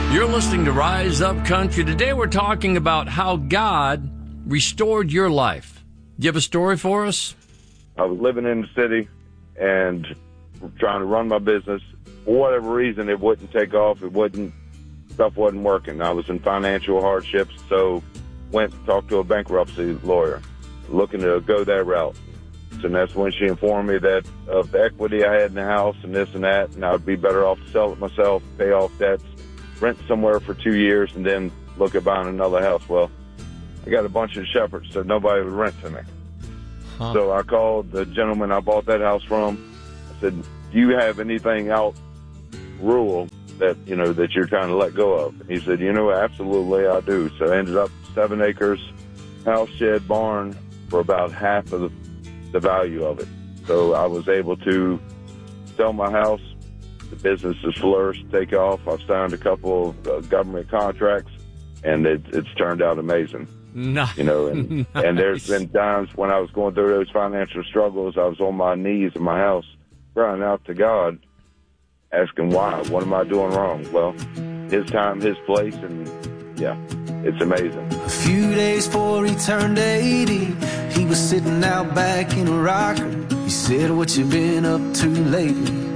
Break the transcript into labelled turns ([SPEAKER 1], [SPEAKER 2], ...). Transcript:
[SPEAKER 1] You're listening to Rise Up Country. Today we're talking about how God restored your life. Do you have a story for us?
[SPEAKER 2] I was living in the city and trying to run my business. For whatever reason, it wouldn't take off. Stuff wasn't working. I was in financial hardships, so went and talked to a bankruptcy lawyer, looking to go that route. And that's when she informed me that of the equity I had in the house and this and that, and I would be better off to sell it myself, pay off debts, rent somewhere for 2 years, and then look at buying another house. Well, I got a bunch of shepherds, so nobody would rent to me. So I called the gentleman I bought that house from. I said, do you have anything out rural that you're trying to let go of? And he said, absolutely I do. So I ended up 7 acres, house, shed, barn for about half of the value of it. So I was able to sell my house. The business has flourished, take off. I've signed a couple of government contracts, and it's turned out amazing.
[SPEAKER 1] Nice.
[SPEAKER 2] And there's been times when I was going through those financial struggles, I was on my knees in my house, crying out to God, asking why. What am I doing wrong? Well, His time, His place, and yeah, it's amazing.
[SPEAKER 3] A few days before he turned 80, he was sitting out back in a rocker. He said, what you been up to lately?